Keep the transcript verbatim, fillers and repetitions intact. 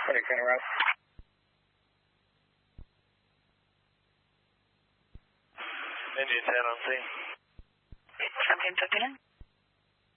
twenty ten around. Indian ten on scene. seventeen fifty-nine.